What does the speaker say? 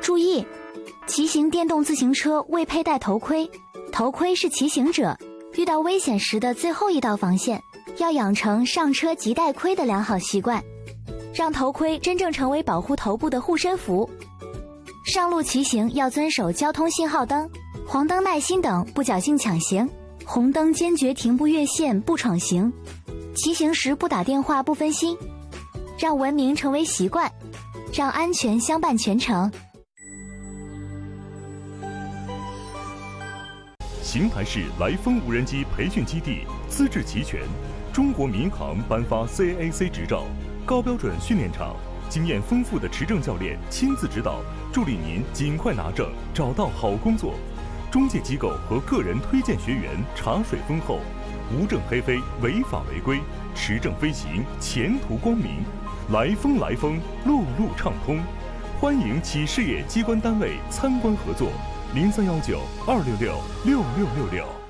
注意，骑行电动自行车未佩戴头盔，头盔是骑行者遇到危险时的最后一道防线，要养成上车即戴盔的良好习惯，让头盔真正成为保护头部的护身符。上路骑行要遵守交通信号灯、黄灯耐心等，不侥幸抢行，红灯坚决停不越线不闯行，骑行时不打电话不分心，让文明成为习惯，让安全相伴全程。 邢台市来风无人机培训基地资质齐全，中国民航颁发 CAAC 执照，高标准训练场，经验丰富的持证教练亲自指导，助力您尽快拿证，找到好工作。中介机构和个人推荐学员茶水丰厚，无证黑飞，违法违规，持证飞行，前途光明。来风，路路畅通。欢迎企事业机关单位参观合作。0319-266-6666。